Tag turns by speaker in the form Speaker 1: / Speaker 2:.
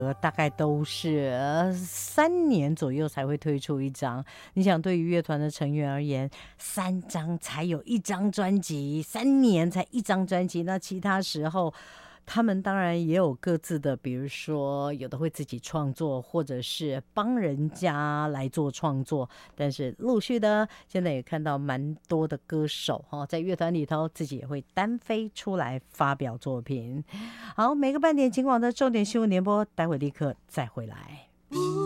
Speaker 1: 大概都是3年左右才会推出一张。你想，对于乐团的成员而言，3张才有1张专辑，3年才1张专辑，那其他时候他们当然也有各自的，比如说有的会自己创作，或者是帮人家来做创作。但是陆续的，现在也看到蛮多的歌手在乐团里头自己也会单飞出来发表作品。好，每个半点警广的重点新闻联播，待会立刻再回来。